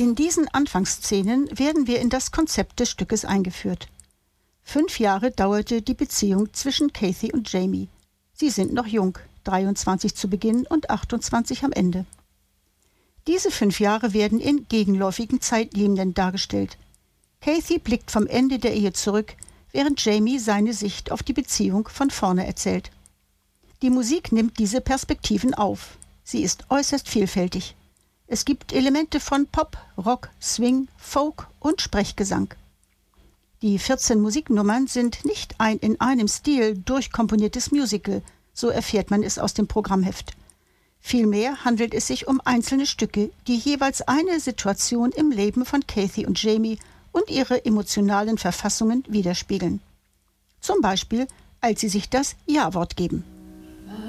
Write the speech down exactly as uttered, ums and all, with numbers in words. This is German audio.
In diesen Anfangsszenen werden wir in das Konzept des Stückes eingeführt. Fünf Jahre dauerte die Beziehung zwischen Kathy und Jamie. Sie sind noch jung, dreiundzwanzig zu Beginn und achtundzwanzig am Ende. Diese fünf Jahre werden in gegenläufigen Zeitlinien dargestellt. Kathy blickt vom Ende der Ehe zurück, während Jamie seine Sicht auf die Beziehung von vorne erzählt. Die Musik nimmt diese Perspektiven auf. Sie ist äußerst vielfältig. Es gibt Elemente von Pop, Rock, Swing, Folk und Sprechgesang. Die vierzehn Musiknummern sind nicht ein in einem Stil durchkomponiertes Musical, so erfährt man es aus dem Programmheft. Vielmehr handelt es sich um einzelne Stücke, die jeweils eine Situation im Leben von Kathy und Jamie und ihre emotionalen Verfassungen widerspiegeln. Zum Beispiel, als sie sich das Ja-Wort geben.